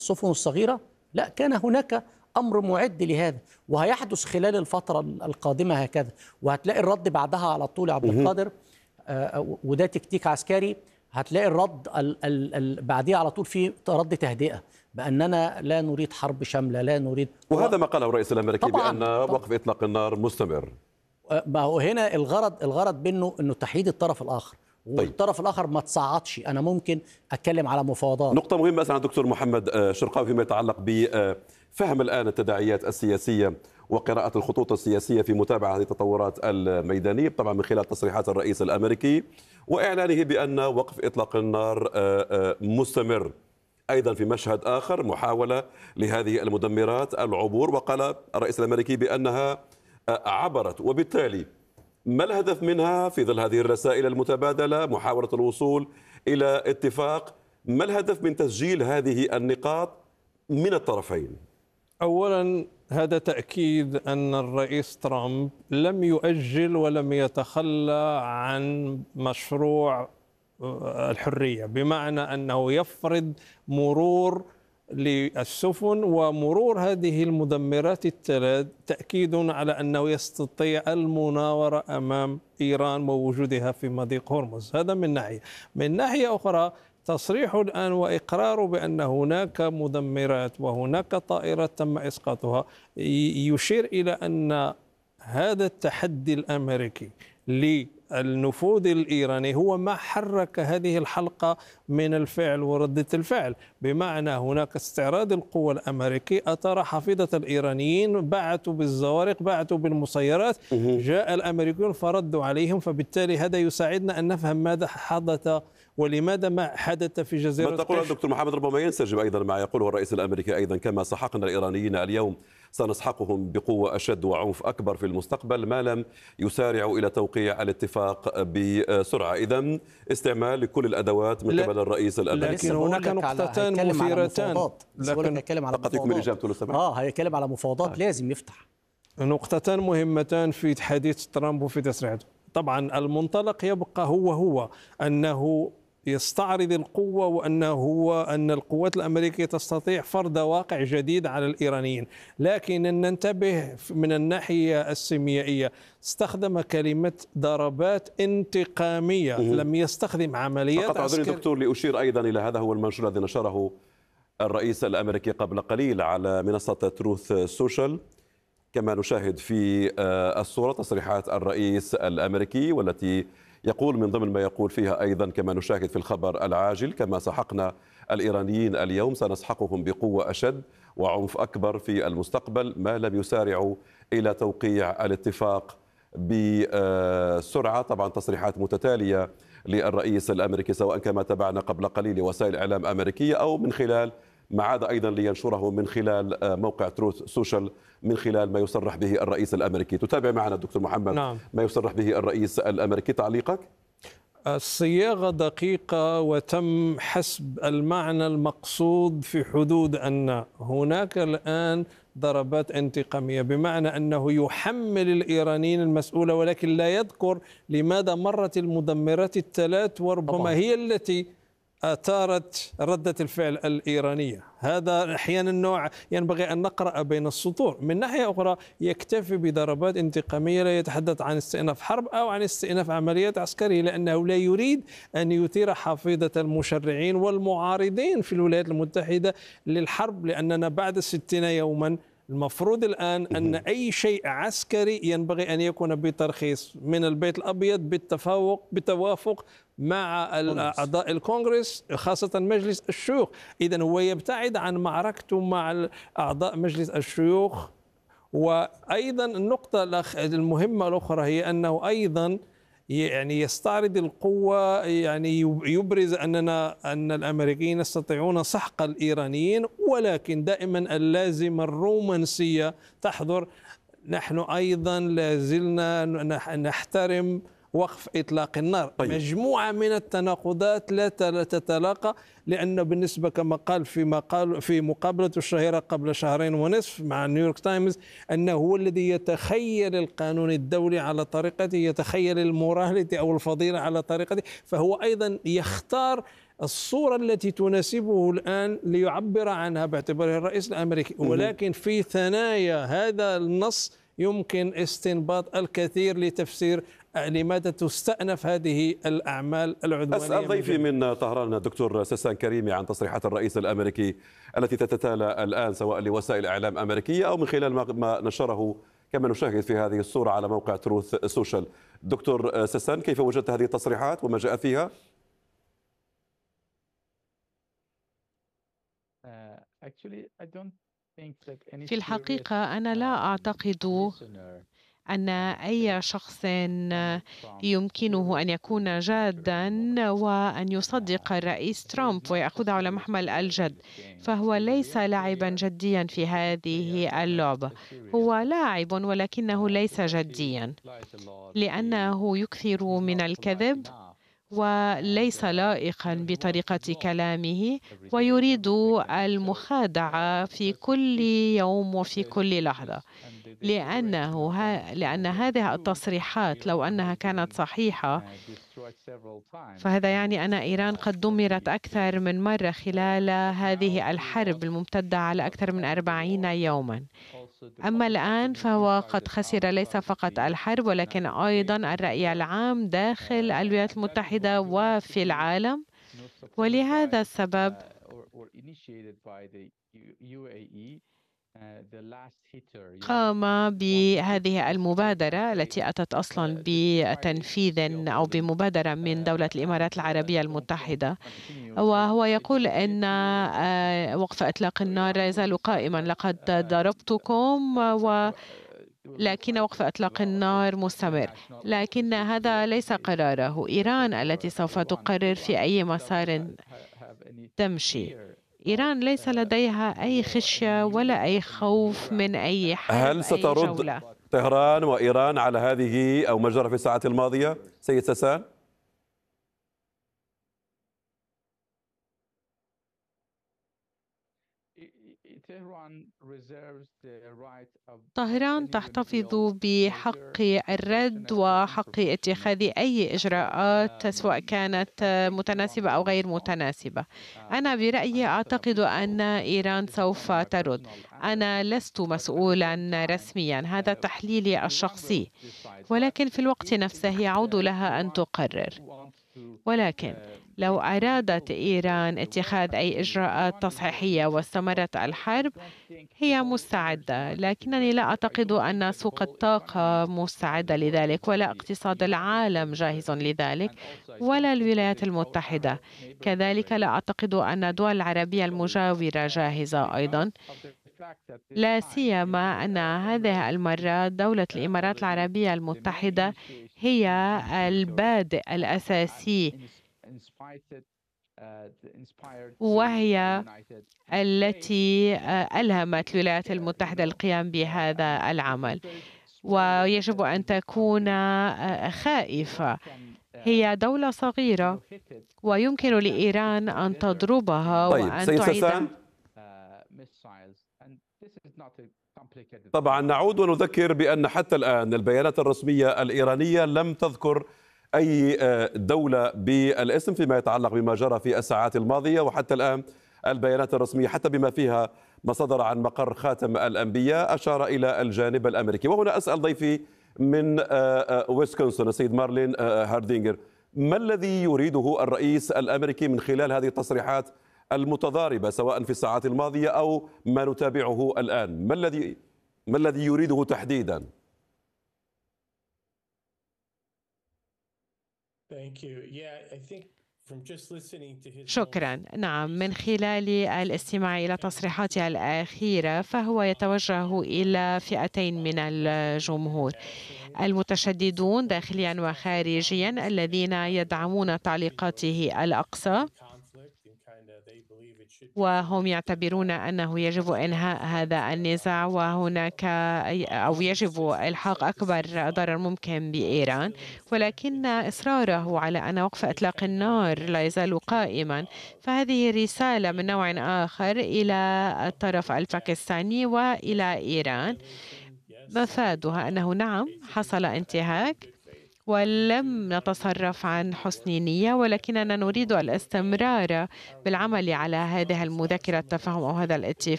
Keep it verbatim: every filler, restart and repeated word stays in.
السفن الصغيرة، لا، كان هناك أمر معد لهذا، وهيحدث خلال الفترة القادمة هكذا، وهتلاقي الرد بعدها على طول يا عبد القادر. آه، وده تكتيك عسكري. هتلاقي الرد ال ال ال بعديه على طول في رد تهدئة بأننا لا نريد حرب شاملة، لا نريد. وهذا ما قاله الرئيس الأمريكي طبعاً بأن وقف إطلاق النار مستمر. ما هو هنا الغرض الغرض منه انه تحييد الطرف الاخر، والطرف طيب. الاخر ما تصعدش. انا ممكن اتكلم على مفاوضات. نقطة مهمة أسأل عن دكتور محمد شرقاوي فيما يتعلق بفهم الآن التداعيات السياسية وقراءة الخطوط السياسية في متابعة هذه التطورات الميدانية، طبعا من خلال تصريحات الرئيس الأمريكي وإعلانه بأن وقف إطلاق النار مستمر. أيضا في مشهد آخر محاولة لهذه المدمرات العبور، وقال الرئيس الأمريكي بأنها عبرت، وبالتالي ما الهدف منها في ظل هذه الرسائل المتبادلة؟ محاولة الوصول إلى اتفاق. ما الهدف من تسجيل هذه النقاط من الطرفين؟ أولا هذا تأكيد أن الرئيس ترامب لم يؤجل ولم يتخلى عن مشروع الحرية، بمعنى أنه يفرض مرور للسفن ومرور هذه المدمرات الثلاث، تأكيد على أنه يستطيع المناورة أمام إيران ووجودها في مضيق هرمز. هذا من ناحية. من ناحية أخرى تصريحه الآن وإقراره بأن هناك مدمرات وهناك طائرات تم إسقاطها يشير إلى أن هذا التحدي الأمريكي للنفوذ الإيراني هو ما حرك هذه الحلقة من الفعل وردة الفعل، بمعنى هناك استعراض القوى الأمريكي أثار حافظة الإيرانيين، بعثوا بالزوارق، بعثوا بالمسيرات، جاء الأمريكيون فردوا عليهم. فبالتالي هذا يساعدنا أن نفهم ماذا حدث ولماذا ما حدث في جزيرة ما تقول دكتور محمد ربما ينسجم أيضا ما يقوله الرئيس الأمريكي أيضا، كما سحقنا الإيرانيين اليوم سنسحقهم بقوة أشد وعنف أكبر في المستقبل ما لم يسارعوا إلى توقيع الاتفاق بسرعة. إذن استعمال لكل الأدوات من قبل الرئيس الأمريكي. لكن هناك نقطتان مثيرتان. لكن هيتكلم على فقط يكمل إجابته لو سمحت. اه هيتكلم على مفاوضات. آه. لازم يفتح نقطتان مهمتان في حديث ترامب وفي تصريحاته. طبعا المنطلق يبقى هو هو أنه يستعرض القوة، وأنه هو أن القوات الأمريكية تستطيع فرض واقع جديد على الإيرانيين. لكن ننتبه من الناحية السيميائية، استخدم كلمة ضربات انتقامية، لم يستخدم عمليات فقط أعذرني دكتور لأشير أيضا إلى هذا هو المنشور الذي نشره الرئيس الأمريكي قبل قليل على منصة تروث سوشيال، كما نشاهد في الصورة تصريحات الرئيس الأمريكي، والتي يقول من ضمن ما يقول فيها أيضا كما نشاهد في الخبر العاجل: كما سحقنا الإيرانيين اليوم سنسحقهم بقوة أشد وعنف أكبر في المستقبل ما لم يسارعوا إلى توقيع الاتفاق بسرعة. طبعا تصريحات متتالية للرئيس الأمريكي، سواء كما تابعنا قبل قليل وسائل إعلام أمريكية أو من خلال ما عاد أيضا لينشره من خلال موقع تروث سوشيال، من خلال ما يصرح به الرئيس الأمريكي. تتابع معنا دكتور محمد. نعم. ما يصرح به الرئيس الأمريكي، تعليقك؟ الصياغة دقيقة وتم حسب المعنى المقصود، في حدود أن هناك الآن ضربات انتقامية، بمعنى أنه يحمل الإيرانيين المسؤولة، ولكن لا يذكر لماذا مرت المدمرات الثلاث، وربما طبعا. هي التي أثارت ردة الفعل الإيرانية. هذا أحيانا نوع ينبغي أن نقرأ بين السطور. من ناحية أخرى يكتفي بضربات انتقامية، لا يتحدث عن استئناف حرب أو عن استئناف عمليات عسكرية، لأنه لا يريد أن يثير حافظة المشرعين والمعارضين في الولايات المتحدة للحرب، لأننا بعد ستين يوما المفروض أن أن أي شيء عسكري ينبغي أن يكون بترخيص من البيت الأبيض بالتفاوق بالتوافق مع أعضاء الكونغرس، خاصة مجلس الشيوخ. إذن هو يبتعد عن معركته مع أعضاء مجلس الشيوخ. وأيضا النقطة المهمة الأخرى هي أنه أيضا يعني يستعرض القوة، يعني يبرز أننا أن الأمريكيين يستطيعون سحق الإيرانيين، ولكن دائما اللازمة الرومانسية تحضر. نحن أيضا لازلنا نحترم وقف إطلاق النار. طيب. مجموعة من التناقضات لا تتلاقى، لأنه بالنسبة كما قال في مقال في مقابلته الشهيرة قبل شهرين ونصف مع نيويورك تايمز، أنه هو الذي يتخيل القانون الدولي على طريقته، يتخيل الموراهلة أو الفضيلة على طريقته، فهو أيضا يختار الصورة التي تناسبه الآن ليعبر عنها باعتباره الرئيس الأمريكي، ولكن في ثنايا هذا النص يمكن استنباط الكثير لتفسير لماذا تستأنف هذه الأعمال العدوانية. أسأل ضيفي من طهران الدكتور سسان كريمي عن تصريحات الرئيس الأمريكي التي تتتالى الآن سواء لوسائل إعلام أمريكية أو من خلال ما نشره كما نشاهد في هذه الصورة على موقع تروث سوشيال. دكتور سسان، كيف وجدت هذه التصريحات وما جاء فيها؟ في الحقيقة أنا لا أعتقد أن أي شخص يمكنه أن يكون جادا وأن يصدق الرئيس ترامب ويأخذه على محمل الجد، فهو ليس لاعبا جديا في هذه اللعبة. هو لاعب ولكنه ليس جديا، لأنه يكثر من الكذب وليس لائقا بطريقة كلامه، ويريد المخادعة في كل يوم وفي كل لحظة، لأنه ها لأن هذه التصريحات لو أنها كانت صحيحة فهذا يعني أن إيران قد دمرت أكثر من مرة خلال هذه الحرب الممتدة على أكثر من أربعين يوما. أما الآن فهو قد خسر ليس فقط الحرب ولكن أيضا الرأي العام داخل الولايات المتحدة وفي العالم، ولهذا السبب قام بهذه المبادرة التي أتت أصلا بتنفيذ أو بمبادرة من دولة الإمارات العربية المتحدة، وهو يقول أن وقف إطلاق النار لا يزال قائما. لقد ضربتكم و لكن وقف إطلاق النار مستمر، لكن هذا ليس قراره. إيران التي سوف تقرر في أي مسار تمشي. إيران ليس لديها أي خشية ولا أي خوف من أي حرب. هل سترد طهران وإيران على هذه أو ما جرى في الساعات الماضية سيد سسان؟ طهران تحتفظ بحق الرد وحق اتخاذ أي إجراءات سواء كانت متناسبة أو غير متناسبة. أنا برأيي أعتقد أن إيران سوف ترد. أنا لست مسؤولا رسميا، هذا تحليلي الشخصي، ولكن في الوقت نفسه يعود لها أن تقرر. ولكن لو أرادت إيران اتخاذ أي إجراءات تصحيحية واستمرت الحرب هي مستعدة، لكنني لا أعتقد أن سوق الطاقة مستعدة لذلك، ولا اقتصاد العالم جاهز لذلك، ولا الولايات المتحدة. كذلك لا أعتقد أن الدول العربية المجاورة جاهزة أيضا، لا سيما أن هذه المرة دولة الإمارات العربية المتحدة هي البادئ الأساسي، وهي التي ألهمت الولايات المتحدة القيام بهذا العمل، ويجب أن تكون خائفة. هي دولة صغيرة ويمكن لإيران أن تضربها طيب وأن تعيدها. طبعا نعود ونذكر بأن حتى الآن البيانات الرسمية الإيرانية لم تذكر أي دولة بالاسم فيما يتعلق بما جرى في الساعات الماضية، وحتى الآن البيانات الرسمية حتى بما فيها ما صدر عن مقر خاتم الأنبياء أشار إلى الجانب الأمريكي. وهنا أسأل ضيفي من ويسكونسن السيد مارلين هاردينغر، ما الذي يريده الرئيس الأمريكي من خلال هذه التصريحات المتضاربة سواء في الساعات الماضية أو ما نتابعه الآن؟ ما الذي ما الذي يريده تحديدا؟ شكرا. نعم، من خلال الاستماع إلى تصريحاته الأخيرة فهو يتوجه إلى فئتين من الجمهور: المتشددون داخليا وخارجيا الذين يدعمون تعليقاته الأقصى، وهم يعتبرون أنه يجب إنهاء هذا النزاع وهناك أو يجب إلحاق أكبر ضرر ممكن بإيران، ولكن إصراره على أن وقف إطلاق النار لا يزال قائما، فهذه رسالة من نوع آخر إلى الطرف الباكستاني وإلى إيران، مفادها أنه نعم حصل انتهاك ولم نتصرف عن حسن نية، ولكننا نريد الاستمرار بالعمل على هذه المذكرة التفاهم أو هذا الاتفاق.